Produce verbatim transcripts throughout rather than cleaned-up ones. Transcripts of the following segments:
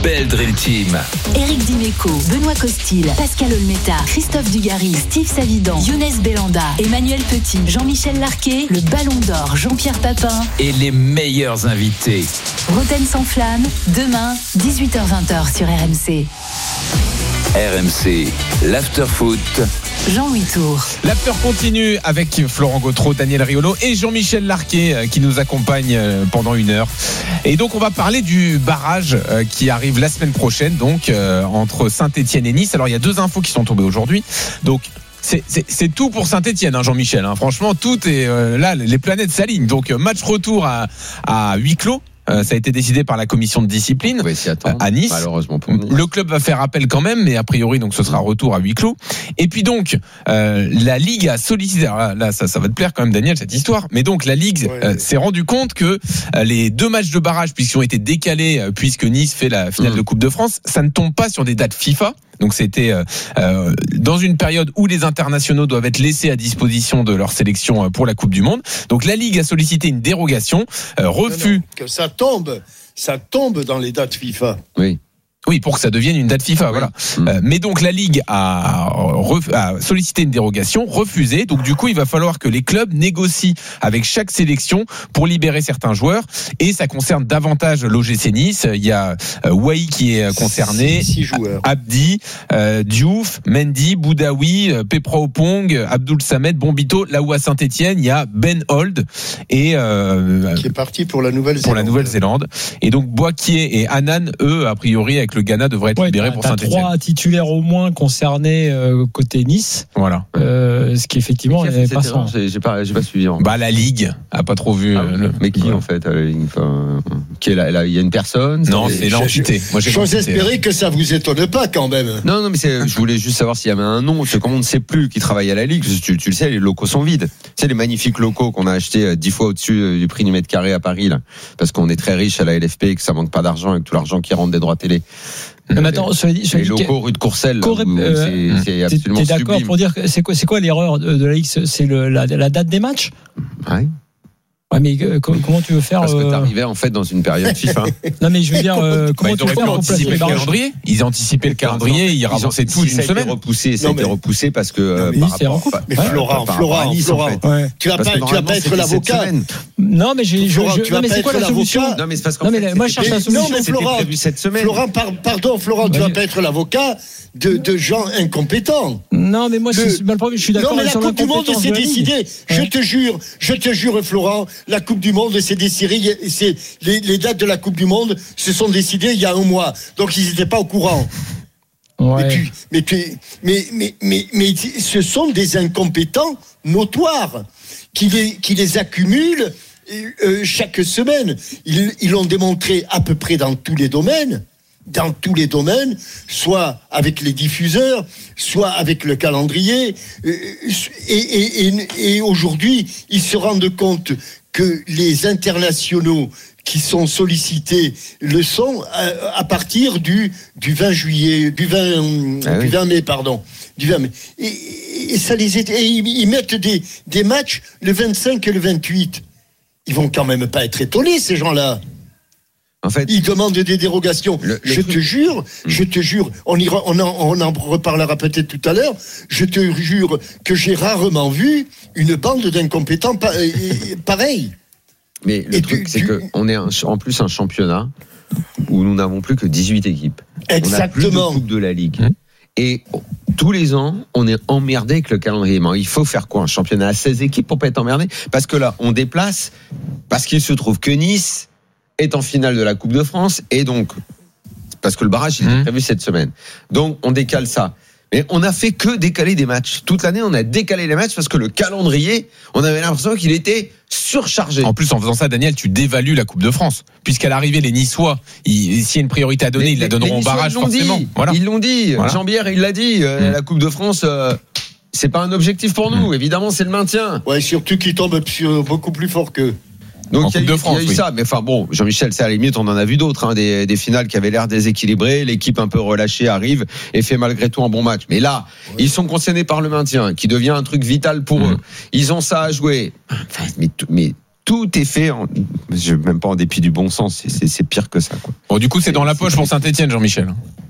belle Dream Team. Éric Dimeco, Benoît Costil, Pascal Olmeta, Christophe Dugarry, Steve Savidan, Younes Belanda, Emmanuel Petit, Jean-Michel Larquet, le Ballon d'Or, Jean-Pierre Papin et les meilleurs invités. Roten sans flamme, demain, dix-huit heures vingt sur R M C. R M C, l'after-foot. Jean-Louis Tour. L'after continue avec Florent Gautreau, Daniel Riolo et Jean-Michel Larquet qui nous accompagnent pendant une heure. Et donc on va parler du barrage qui arrive la semaine prochaine, donc entre Saint-Etienne et Nice. Alors il y a deux infos qui sont tombées aujourd'hui. Donc C'est, c'est, c'est tout pour Saint-Etienne, hein, Jean-Michel. Hein. Franchement, tout est euh, là, les planètes s'alignent. Donc match retour à, à huis clos. Euh, ça a été décidé par la commission de discipline on va s'y attendre, à Nice. Malheureusement pour Nice. Le club va faire appel quand même, mais a priori donc ce sera retour à huis clos. Et puis donc euh, la Ligue a sollicité. Alors là, là ça, ça va te plaire quand même, Daniel, cette histoire. Mais donc la Ligue ouais, euh, ouais. s'est rendu compte que euh, les deux matchs de barrage, puisqu'ils ont été décalés, euh, puisque Nice fait la finale mmh. de Coupe de France, ça ne tombe pas sur des dates FIFA. Donc c'était euh, euh, dans une période où les internationaux doivent être laissés à disposition de leur sélection pour la Coupe du Monde. Donc la Ligue a sollicité une dérogation, euh, refus. Non, non, que ça tombe, ça tombe dans les dates FIFA. Oui. Oui, pour que ça devienne une date FIFA, oui. voilà. Mmh. Euh, mais donc la Ligue a, ref, a sollicité une dérogation, refusé. Donc du coup, il va falloir que les clubs négocient avec chaque sélection pour libérer certains joueurs. Et ça concerne davantage l'O G C Nice. Il y a euh, Wai qui est concerné, six, six joueurs. Abdi, euh, Diouf, Mendy, Boudaoui, euh, Pepra Opong, Abdoul Samed, Bombito. Là où à Saint-Etienne, il y a Ben Hold et euh, qui est parti pour la Nouvelle-Zélande. Pour la Nouvelle-Zélande. Et donc Boakier et Hanan, eux, a priori, avec le Ghana devrait être ouais, libéré pour Saint-Etienne. Trois titulaires au moins concernés euh, côté Nice. Voilà. Euh, ce qui effectivement n'est pas sans. J'ai, j'ai pas, j'ai pas suivi. Hein. Bah la Ligue a pas trop vu. Ah, euh, le... Mais qui ouais. en fait à la Ligue enfin, qui est là, là, il y a une personne. Non, c'est l'entité. Moi, j'ai J'ose espérer que ça vous étonne pas quand même. Non, non, mais c'est, je voulais juste savoir s'il y avait un nom. Parce que comme on ne sait plus qui travaille à la Ligue, tu, tu le sais, les locaux sont vides. Tu sais, les magnifiques locaux qu'on a achetés dix fois au-dessus du prix du mètre carré à Paris, là, parce qu'on est très riche à la L F P et que ça manque pas d'argent avec tout l'argent qui rentre des droits télé. Mais attends, je dis, je les locaux rue de Courcelles, là, Corré- euh, c'est, c'est absolument t'es d'accord sublime. pour dire que c'est quoi, c'est quoi l'erreur de, de la Ligue? C'est le, la, la date des matchs? Ouais. Ouais, mais euh, comment tu veux faire? Parce que euh... t'arrivais en fait dans une période FIFA. Non, mais je veux dire, euh, comment bah, tu veux faire pour placer le calendrier? Ils ont anticipé le calendrier, ils avançaient tout d'une semaine. Repoussé, ça a été repoussé parce que. Oui, c'est en coupe. Mais Florent, Florent, Florent, tu vas pas, tu vas pas être l'avocat. Non, mais j'ai. Florent, tu vas pas être l'avocat. Non, mais c'est parce qu'en fait. Non, mais moi, je cherche la solution. Non, mais Florent, prévu cette semaine. Florent, pardon, Florent, tu vas pas être l'avocat de, de gens incompétents. Non, mais moi, c'est mal problème. Je suis d'accord. Non, mais la Coupe du Monde, c'est décidé. Je te jure, je te jure, Florent, la Coupe du Monde, c'est décidé. C'est les, les dates de la Coupe du Monde se sont décidées il y a un mois. Donc, ils n'étaient pas au courant. Ouais. Mais, tu, mais, tu, mais, mais, mais, mais ce sont des incompétents notoires qui les, qui les accumulent euh, chaque semaine. Ils, ils l'ont démontré à peu près dans tous les domaines. Dans tous les domaines, soit avec les diffuseurs, soit avec le calendrier. Et, et, et, et aujourd'hui, ils se rendent compte que les internationaux qui sont sollicités le sont à, à partir du, du vingt juillet, du vingt, ah oui. du vingt mai, pardon. Du vingt mai. Et, et ça les est, et ils mettent des, des matchs le vingt-cinq et le vingt-huit. Ils vont quand même pas être étonnés, ces gens-là. En fait, ils demandent des dérogations. Le, le je truc... te jure, mmh. je te jure, on, ira, on, en, on en reparlera peut-être tout à l'heure. Je te jure que j'ai rarement vu une bande d'incompétents pa- pareils. Mais le Et truc, tu, c'est tu... qu'on est un, en plus un championnat où nous n'avons plus que dix-huit équipes. Exactement. On a plus de coupe de la Ligue. Mmh. Et tous les ans, on est emmerdé avec le calendrier. Mais il faut faire quoi? Un championnat à seize équipes pour pas être emmerdé? Parce que là, on déplace, parce qu'il se trouve que Nice est en finale de la Coupe de France, et donc parce que le barrage il est mmh. prévu cette semaine, donc on décale ça. Mais on a fait que décaler des matchs toute l'année. On a décalé les matchs parce que le calendrier, on avait l'impression qu'il était surchargé. En plus, en faisant ça, Daniel, tu dévalues la Coupe de France, puisqu'à l'arrivée, les Niçois, ils, s'il y a une priorité à donner, mais, ils la donneront au barrage forcément. Dit, voilà. Ils l'ont dit. Voilà. Jean-Pierre, il l'a dit. Euh, mmh. La Coupe de France. Euh, c'est pas un objectif pour nous. Mmh. Évidemment, c'est le maintien. Ouais, surtout qu'ils tombent beaucoup plus fort qu'eux. Donc il y a eu, de France, il y a eu oui. ça, mais enfin bon, Jean-Michel, c'est à la limite, on en a vu d'autres, hein, des, des finales qui avaient l'air déséquilibrées, l'équipe un peu relâchée arrive et fait malgré tout un bon match. Mais là, ouais. ils sont concernés par le maintien, qui devient un truc vital pour mmh. eux. Ils ont ça à jouer. Enfin, mais, mais tout est fait, en, je, même pas en dépit du bon sens, c'est, c'est, c'est pire que ça. Quoi. Bon, du coup, c'est, c'est dans la poche pour Saint-Etienne, Jean-Michel.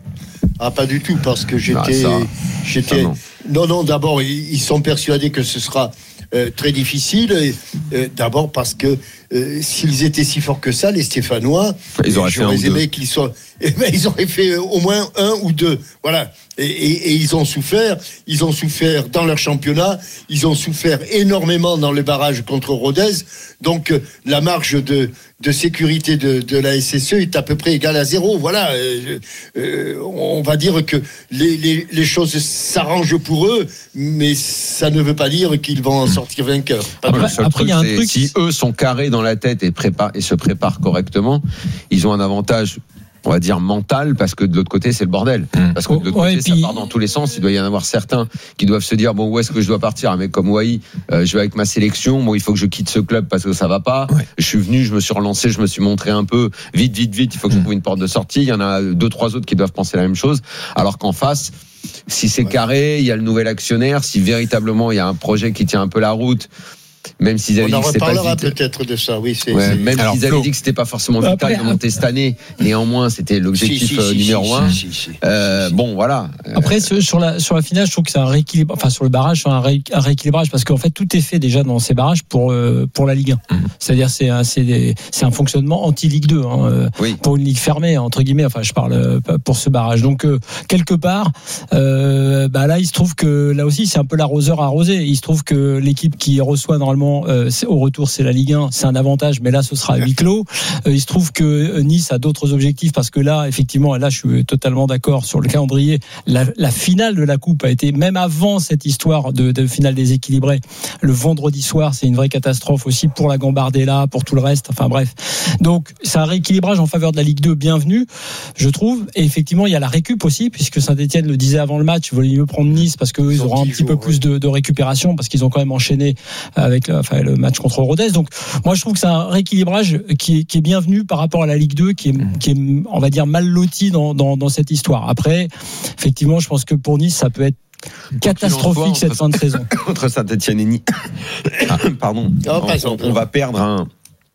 Ah, pas du tout, parce que j'étais. Ah, ça, j'étais ça non. non, non, d'abord, ils, ils sont persuadés que ce sera euh, très difficile. Et, euh, d'abord, parce que euh, s'ils étaient si forts que ça, les Stéphanois, ils auraient fait un ou deux. Qu'ils soient, eh ben, ils auraient fait au moins un ou deux. Voilà. Et, et, et ils ont souffert. Ils ont souffert dans leur championnat. Ils ont souffert énormément dans le barrage contre Rodez. Donc, euh, la marge de, de sécurité de, de la S S E est à peu près égale à zéro. Voilà. Euh, euh, on va dire que les, les, les choses s'arrangent pour eux, mais ça ne veut pas dire qu'ils vont en sortir vainqueurs. Après, après il y a un truc. Si eux sont carrés dans la tête et, préparent, et se préparent correctement, ils ont un avantage, on va dire mental, parce que de l'autre côté c'est le bordel. Parce que de l'autre ouais, côté puis... ça part dans tous les sens. Il doit y en avoir certains qui doivent se dire bon, où est-ce que je dois partir? Un mec comme Wai, euh, je vais avec ma sélection, bon, il faut que je quitte ce club parce que ça va pas. Ouais. Je suis venu, je me suis relancé, je me suis montré un peu vite, vite, vite. Il faut que je trouve une porte de sortie. Il y en a deux, trois autres qui doivent penser la même chose. Alors qu'en face, si c'est carré, il y a le nouvel actionnaire. Si véritablement il y a un projet qui tient un peu la route. Même s'ils avaient on dit en que c'était pas reparlera vital. peut-être de ça, oui. C'est, ouais, c'est... Même Alors, s'ils avaient dit que c'était pas forcément vital après, de monter cette année, néanmoins c'était l'objectif si, si, si, numéro si, un. Si, si, si, euh, si. Bon, voilà. Après, sur la sur la finale, je trouve que c'est un rééquilibrage. Enfin, sur le barrage, c'est un, ré, un rééquilibrage parce qu'en fait, tout est fait déjà dans ces barrages pour euh, pour la Ligue un. Mmh. C'est-à-dire, c'est un c'est des, c'est un fonctionnement anti-Ligue deux, hein, euh, oui. Pour une ligue fermée entre guillemets. Enfin, je parle euh, pour ce barrage. Donc euh, quelque part, euh, bah là, il se trouve que là aussi, c'est un peu l'arroseur arrosé. Il se trouve que l'équipe qui reçoit normalement euh, au retour, c'est la Ligue un, c'est un avantage, mais là, ce sera à huis clos. Euh, il se trouve que Nice a d'autres objectifs parce que là, effectivement, là, je suis totalement d'accord sur le calendrier. La, la finale de la Coupe a été, même avant cette histoire de, de finale déséquilibrée, le vendredi soir, c'est une vraie catastrophe aussi pour la Gambardella, pour tout le reste. Enfin bref. Donc, c'est un rééquilibrage en faveur de la Ligue deux bienvenue, je trouve. Et effectivement, il y a la récup aussi, puisque Saint-Etienne le disait avant le match, il vaut mieux prendre Nice parce qu'eux, ils auront un petit jours, peu ouais. plus de, de récupération parce qu'ils ont quand même enchaîné avec enfin, le match contre Rodez. Donc, moi, je trouve que c'est un rééquilibrage qui est, qui est bienvenu par rapport à la Ligue deux, qui est, mmh. qui est on va dire, mal loti dans, dans, dans cette histoire. Après, effectivement, je pense que pour Nice, ça peut être catastrophique cette fin de saison. Entre Saint-Etienne et Nice, ah, pardon, oh, on, on, on va perdre un,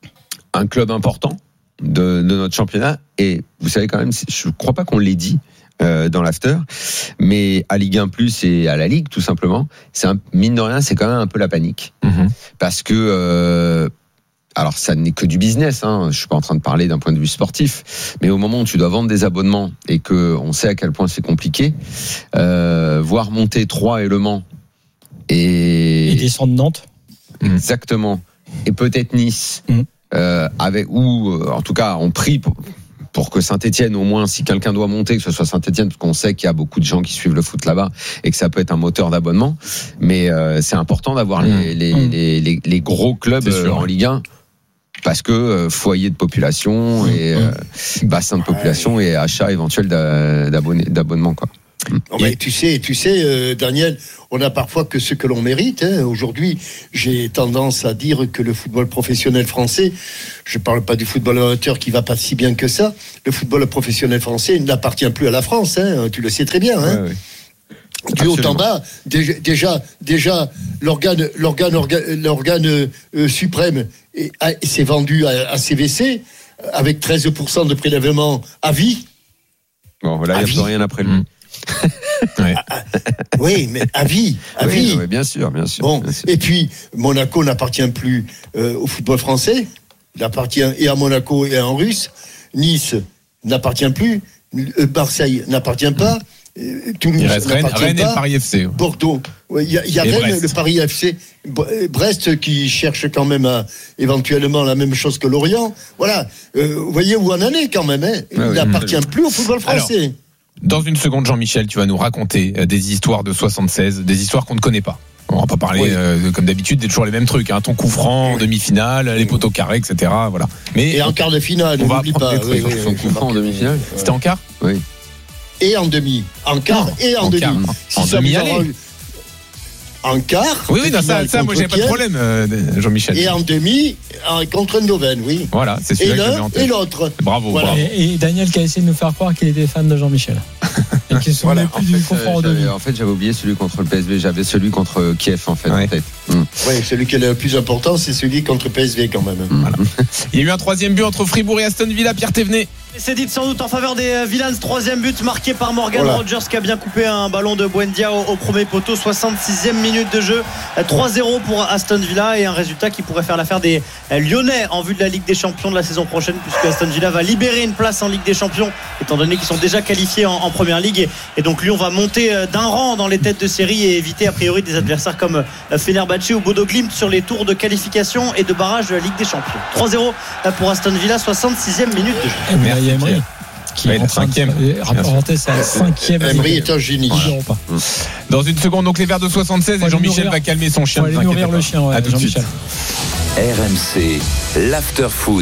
un club important de, de notre championnat. Et vous savez quand même, je ne crois pas qu'on l'ait dit euh, dans l'after, mais à Ligue un plus et à la Ligue, tout simplement, c'est un, mine de rien, c'est quand même un peu la panique. Mmh. Parce que... Euh, alors, ça n'est que du business, hein. Je suis pas en train de parler d'un point de vue sportif, mais au moment où tu dois vendre des abonnements et que on sait à quel point c'est compliqué, euh, voir monter Troyes et Le Mans et, et descendre Nantes, exactement, et peut-être Nice, mmh. euh, avec ou euh, en tout cas on prie pour, pour que Saint-Etienne, au moins, si quelqu'un doit monter, que ce soit Saint-Etienne, parce qu'on sait qu'il y a beaucoup de gens qui suivent le foot là-bas et que ça peut être un moteur d'abonnement, mais euh, c'est important d'avoir mmh. les, les, mmh. les, les, les gros clubs euh, en Ligue un. Parce que euh, foyer de population et euh, bassin de population et achat éventuel d'abonnements, quoi. Non, mais tu sais, tu sais, euh, Daniel, on a parfois que ce que l'on mérite. Hein. Aujourd'hui, j'ai tendance à dire que le football professionnel français, je parle pas du football amateur qui va pas si bien que ça, le football professionnel français n'appartient plus à la France. Hein. Tu le sais très bien. Hein. Ouais, ouais. Du haut en bas, déjà, déjà, déjà l'organe, l'organe, organe, l'organe euh, suprême est, a, s'est vendu à, à C V C avec treize pour cent de prélèvement à vie. Bon, là, il n'y a plus rien après lui. Mmh. ouais. à, à, oui, mais à vie, à oui, vie. Oui, bien sûr, bien sûr. Bon, bien sûr. Et puis Monaco n'appartient plus euh, au football français. Il appartient et à Monaco et en Russe. Nice n'appartient plus. Euh, Marseille n'appartient pas. Mmh. Toulouse, il reste Rennes, Rennes et le Paris F C. Bordeaux. Il y a, il y a Rennes, Brest. Le Paris F C. Brest qui cherche quand même à, éventuellement la même chose que Lorient. Voilà. Euh, vous voyez où on en est quand même. Hein. Il ah oui, n'appartient oui. plus au football français. Alors, dans une seconde, Jean-Michel, tu vas nous raconter des histoires de soixante-seize, des histoires qu'on ne connaît pas. On va pas parler oui. euh, comme d'habitude, c'est toujours les mêmes trucs. Hein. Ton coup franc, oui. demi-finale, les poteaux carrés, et cetera. Voilà. Mais et en quart de finale, on va n'oublie pas. Oui, oui, son coup franc en demi-finale. C'était en quart ? Oui. Et en demi, en quart et en, en demi. Quart. Si en demi aller. en quart. Oui, oui, non, ça, ça moi, j'ai pas de problème, euh, Jean-Michel. Et en demi, contre Eindhoven, oui. Voilà, c'est celui-là et que j'avais en tête. Et l'autre. Bravo, voilà. bravo. Et, et Daniel qui a essayé de nous faire croire qu'il était fan de Jean-Michel. Et qu'il se souvenait voilà. plus en du fait, confort euh, de vie. En fait, j'avais oublié celui contre le P S V. J'avais celui contre Kiev, en fait. Ouais. En tête. Mmh. Oui, celui qui est le plus important, c'est celui contre P S V, quand même. Voilà. Il y a eu un troisième but entre Fribourg et Aston Villa, Pierre Thévenet. C'est dit sans doute en faveur des Villans. Troisième but marqué par Morgan voilà. Rogers qui a bien coupé un ballon de Buendia au, au premier poteau. soixante-sixième minute de jeu. trois zéro pour Aston Villa et un résultat qui pourrait faire l'affaire des Lyonnais en vue de la Ligue des Champions de la saison prochaine, puisque Aston Villa va libérer une place en Ligue des Champions étant donné qu'ils sont déjà qualifiés en, en Première Ligue et, et donc Lyon va monter d'un rang dans les têtes de série et éviter a priori des adversaires comme Fenerbahçe ou Bodo Glimt sur les tours de qualification et de barrage de la Ligue des Champions. trois zéro pour Aston Villa, soixante-sixième minute de jeu. Merci, Emery, qui est en train de rapporter sa cinquième. Emery est un génie. Dans une seconde, donc les Verts de soixante-seize et Jean-Michel va calmer son chien. Il va aller nourrir le chien, ouais, à tout de Jean-Michel. R M C, l'after-foot.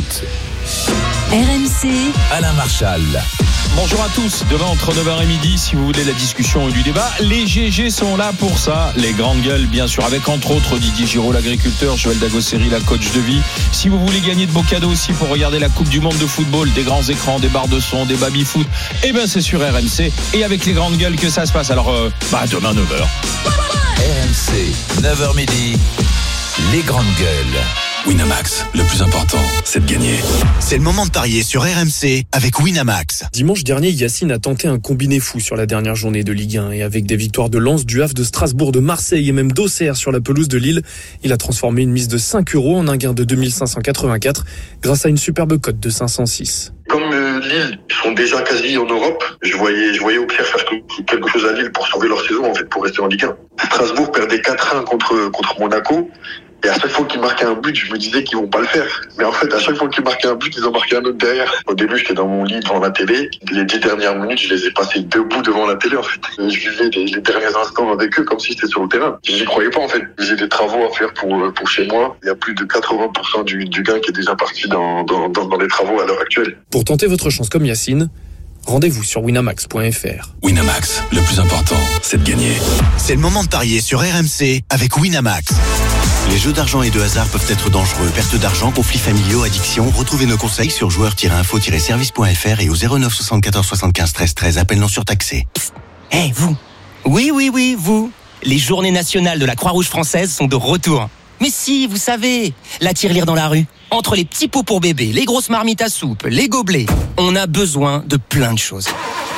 R M C, Alain Marchal. Bonjour à tous, demain entre neuf heures et midi, si vous voulez la discussion et du débat, les G G sont là pour ça, les grandes gueules bien sûr, avec entre autres Didier Giraud, l'agriculteur, Joël Dagosseri, la coach de vie. Si vous voulez gagner de beaux cadeaux aussi pour regarder la Coupe du Monde de football, des grands écrans, des barres de son, des baby-foot, eh ben c'est sur R M C et avec les grandes gueules que ça se passe. Alors euh, bah demain neuf heures. R M C, neuf heures midi, les grandes gueules. Winamax, le plus important, c'est de gagner. C'est le moment de parier sur R M C avec Winamax. Dimanche dernier, Yacine a tenté un combiné fou sur la dernière journée de Ligue un et avec des victoires de Lens, du Havre, de Strasbourg, de Marseille et même d'Auxerre sur la pelouse de Lille, il a transformé une mise de cinq euros en un gain de deux mille cinq cent quatre-vingt-quatre grâce à une superbe cote de cinq cent six. Comme euh, Lille sont déjà quasi en Europe, je voyais, je voyais Auxerre faire quelque chose à Lille pour sauver leur saison, en fait, pour rester en Ligue un. Strasbourg perdait quatre un contre, contre Monaco. Et à chaque fois qu'ils marquaient un but, je me disais qu'ils vont pas le faire. Mais en fait, à chaque fois qu'ils marquaient un but, ils ont marqué un autre derrière. Au début, j'étais dans mon lit devant la télé. Les dix dernières minutes, je les ai passées debout devant la télé, en fait. Je vivais les, les derniers instants avec eux comme si j'étais sur le terrain. J'y croyais pas, en fait. J'ai des travaux à faire pour, pour chez moi. Il y a plus de quatre-vingts pour cent du, du gain qui est déjà parti dans, dans, dans, dans les travaux à l'heure actuelle. Pour tenter votre chance comme Yacine, rendez-vous sur winamax point f r. Winamax, le plus important, c'est de gagner. C'est le moment de parier sur R M C avec Winamax. Les jeux d'argent et de hasard peuvent être dangereux. Perte d'argent, conflits familiaux, addiction. Retrouvez nos conseils sur joueurs tiret info tiret service point f r et au zéro neuf soixante-quatorze soixante-quinze treize treize. Appel non surtaxé. Eh, hey, vous. Oui, oui, oui, vous. Les journées nationales de la Croix-Rouge française sont de retour. Mais si, vous savez, la tirelire dans la rue. Entre les petits pots pour bébé, les grosses marmites à soupe, les gobelets, on a besoin de plein de choses.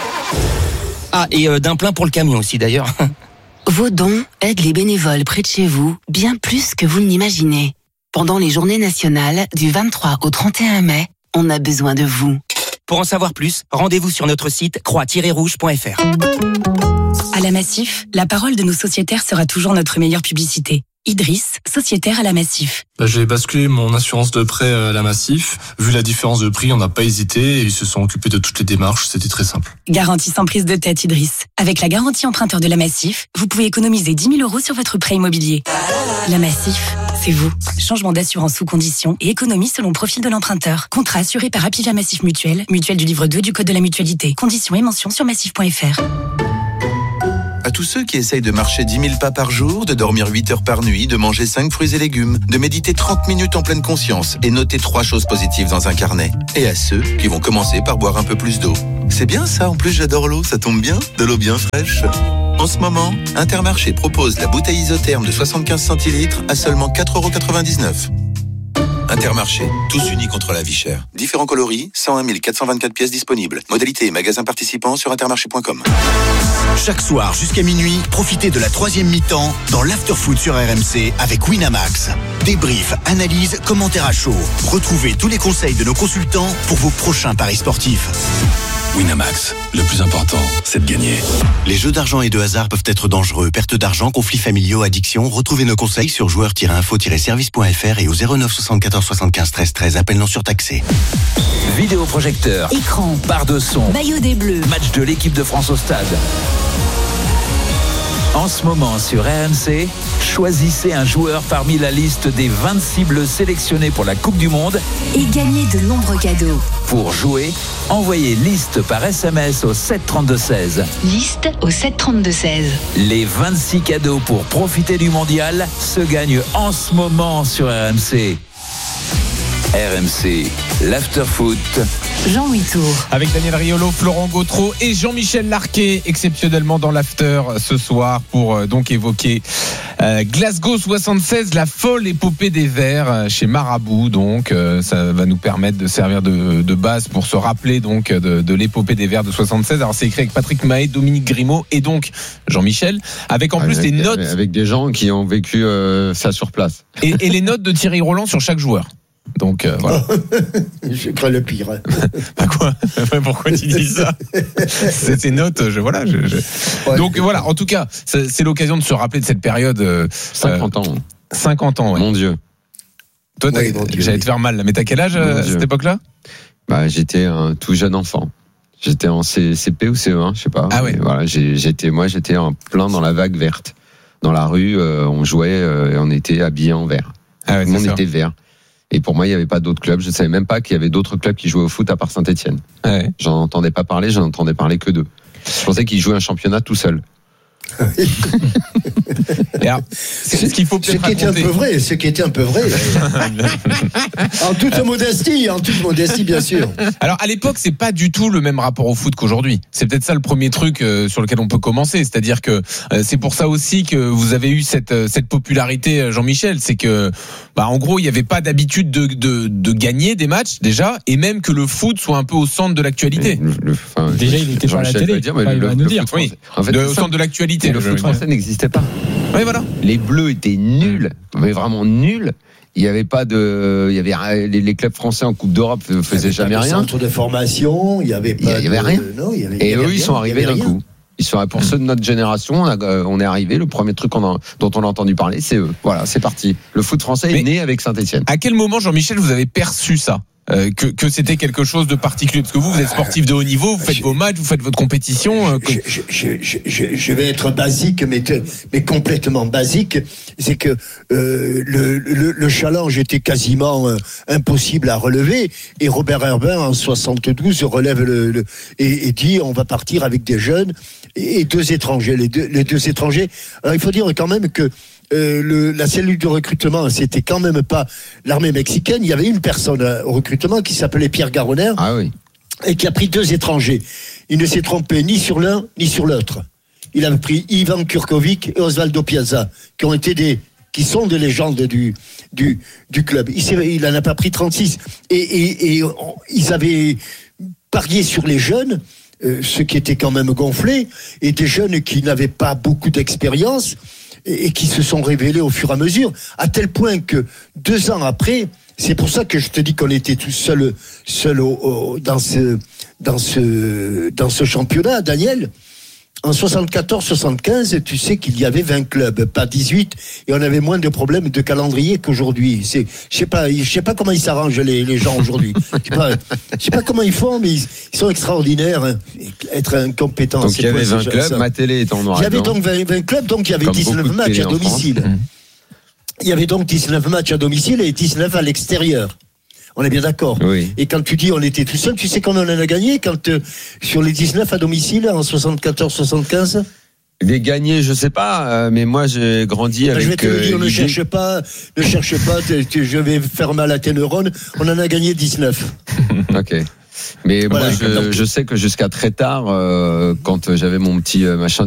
Ah, et euh, d'un plein pour le camion aussi d'ailleurs. Vos dons aident les bénévoles près de chez vous bien plus que vous ne l'imaginez. Pendant les journées nationales du vingt-trois au trente et un mai, on a besoin de vous. Pour en savoir plus, rendez-vous sur notre site croix tiret rouge point f r. À la Massif, la parole de nos sociétaires sera toujours notre meilleure publicité. Idriss, sociétaire à la Massif. Bah, j'ai basculé mon assurance de prêt à la Massif. Vu la différence de prix, on n'a pas hésité et ils se sont occupés de toutes les démarches. C'était très simple. Garantie sans prise de tête, Idriss. Avec la garantie emprunteur de la Massif, vous pouvez économiser dix mille euros sur votre prêt immobilier. La Massif, c'est vous. Changement d'assurance sous condition et économie selon profil de l'emprunteur. Contrat assuré par Apivia Massif Mutuelle, mutuelle du livre deux du Code de la mutualité. Conditions et mentions sur massif point f r. À tous ceux qui essayent de marcher dix mille pas par jour, de dormir huit heures par nuit, de manger cinq fruits et légumes, de méditer trente minutes en pleine conscience et noter trois choses positives dans un carnet. Et à ceux qui vont commencer par boire un peu plus d'eau. C'est bien ça, en plus j'adore l'eau, ça tombe bien, de l'eau bien fraîche. En ce moment, Intermarché propose la bouteille isotherme de soixante-quinze centilitres à seulement quatre euros quatre-vingt-dix-neuf. Intermarché, tous unis contre la vie chère. Différents coloris, cent un mille quatre cent vingt-quatre pièces disponibles. Modalité et magasins participants sur intermarché point com. Chaque soir jusqu'à minuit, profitez de la troisième mi-temps dans l'Afterfoot sur R M C avec Winamax. Débrief, analyse, commentaires à chaud. Retrouvez tous les conseils de nos consultants pour vos prochains paris sportifs. Winamax, le plus important, c'est de gagner. Les jeux d'argent et de hasard peuvent être dangereux. Perte d'argent, conflits familiaux, addiction. Retrouvez nos conseils sur joueurs tiret info tiret service point f r et au zéro neuf soixante-quatorze soixante-quinze treize treize. Appel non surtaxé. Vidéoprojecteur, écran, barre de son, maillot des Bleus, match de l'équipe de France au stade. En ce moment sur R M C, choisissez un joueur parmi la liste des vingt-six bleus sélectionnés pour la Coupe du Monde et gagnez de nombreux cadeaux. Pour jouer, envoyez liste par S M S au sept trente-deux seize. Liste au sept trente-deux seize. Les vingt-six cadeaux pour profiter du mondial se gagnent en ce moment sur R M C. R M C, l'afterfoot. Jean-Louis Tour. Avec Daniel Riolo, Florent Gautreau et Jean-Michel Larquet, exceptionnellement dans l'after ce soir pour euh, donc évoquer euh, Glasgow soixante-seize, la folle épopée des Verts euh, chez Marabout. Donc, euh, ça va nous permettre de servir de, de base pour se rappeler donc de, de l'épopée des Verts de soixante-seize. Alors, c'est écrit avec Patrick Mahé, Dominique Grimaud et donc Jean-Michel, avec en plus avec, les notes. Avec des gens qui ont vécu euh, ça sur place. Et, et les notes de Thierry Roland sur chaque joueur. Donc euh, voilà. Je crains le pire. Bah quoi ? Pourquoi tu dis ça ? C'est tes notes, je voilà. Je, je... Ouais, Donc voilà. En tout cas, c'est, c'est l'occasion de se rappeler de cette période. Euh, cinquante ans. cinquante ans. Ouais. Mon Dieu. Toi, ouais, bon Dieu, j'allais oui. te faire mal. Là. Mais t'as quel âge à cette époque-là ? Bah, j'étais un tout jeune enfant. J'étais en C P ou C E un, je sais pas. Ah ouais. Voilà, j'ai, j'étais, moi, j'étais en plein dans la vague verte. Dans la rue, euh, on jouait euh, et on était habillés en vert. Ah ouais, Tout le monde ça. était vert. Et pour moi, il n'y avait pas d'autres clubs. Je ne savais même pas qu'il y avait d'autres clubs qui jouaient au foot à part Saint-Etienne. Ouais. J'en entendais pas parler, j'en entendais parler que d'eux. Je pensais qu'ils jouaient un championnat tout seul. Et alors, c'est ce qu'il faut Ce peut-être qui était un raconter. peu vrai, ce qui était un peu vrai. En toute modestie, en toute modestie, bien sûr. Alors à l'époque, c'est pas du tout le même rapport au foot qu'aujourd'hui. C'est peut-être ça le premier truc euh, sur lequel on peut commencer, c'est-à-dire que euh, c'est pour ça aussi que vous avez eu cette euh, cette popularité, euh, Jean-Michel, c'est que bah en gros, il y avait pas d'habitude de de de gagner des matchs déjà, et même que le foot soit un peu au centre de l'actualité. Le, le, enfin, Déjà, il était pas à la télé. Dire, mais Enfin, le, il va le, nous le dire. foot français- Oui. En fait, De- c'est au ça. centre de l'actualité. le je- foot français n'existait pas. Oui, voilà. Les Bleus étaient nuls, mais vraiment nuls. Il n'y avait pas de, il y avait les, les clubs français en Coupe d'Europe faisaient jamais Pas de rien. centre de formation, il y avait pas. Il y avait de- rien. Non, il y avait, il Et y avait eux, rien, ils sont il y arrivés avait d'un rien. coup. Ils sont pour ceux de notre génération, on, a, euh, on est arrivé. Le premier truc qu'on a- dont on a entendu parler, c'est eux. Voilà, c'est parti. Le foot français Mais- est né avec Saint-Etienne. À quel moment, Jean-Michel, vous avez perçu ça? Euh, que, que c'était quelque chose de particulier, parce que vous, vous êtes sportif de haut niveau, vous faites vos matchs, vous faites votre compétition. euh, que- Je, je, je, je, je vais être basique, mais, te- mais complètement basique. C'est que euh, le, le, le challenge était quasiment euh, impossible à relever. Et Robert Herbin, en soixante-douze, relève le, le et, et dit on va partir avec des jeunes et, et deux étrangers. Les deux, les deux étrangers. Alors il faut dire quand même que Euh, le, la cellule de recrutement, c'était quand même pas l'armée mexicaine. Il y avait une personne euh, au recrutement qui s'appelait Pierre Garonner, Ah oui. et qui a pris deux étrangers. Il ne s'est trompé ni sur l'un ni sur l'autre. Il avait pris Ivan Kurkovic et Osvaldo Piazza, qui ont été des, qui sont des légendes du du du club. Il, s'est- il en a pas pris trente-six. Et, et, et on- ils avaient parié sur les jeunes, euh, ceux qui étaient quand même gonflés, et des jeunes qui n'avaient pas beaucoup d'expérience et, et qui se sont révélés au fur et à mesure, à tel point que deux ans après, c'est pour ça que je te dis qu'on était tous seuls, seuls au, au, dans ce, dans ce, dans ce championnat, Daniel. En soixante-quatorze soixante-quinze, tu sais qu'il y avait vingt clubs, pas dix-huit, et on avait moins de problèmes de calendrier qu'aujourd'hui. C'est, je sais pas, je sais pas comment ils s'arrangent les, les gens aujourd'hui. Je sais pas, je sais pas comment ils font, mais ils, ils sont extraordinaires. Hein. Être incompétent. Donc c'est il y avait quoi, vingt c'est- clubs, ça. ma télé est en noir Il y et avait blanc. donc vingt, vingt clubs, donc il y avait Comme dix-neuf beaucoup de matchs télé à en France. domicile. Il y avait donc dix-neuf matchs à domicile et dix-neuf à l'extérieur. On est bien d'accord. Oui. Et quand tu dis on était tout seul, tu sais combien on en a gagné quand euh, sur les dix-neuf à domicile en soixante-quatorze soixante-quinze? Des gagnés, je sais pas, euh, mais moi j'ai grandi avec. Je vais te le dire, euh, ne l'idée- cherche pas, ne cherche pas, tu- tu- je vais faire mal à tes neurones. On en a gagné dix-neuf. Ok. Mais Voilà, moi, je, donc- je sais que jusqu'à très tard, euh, quand j'avais mon petit euh, machin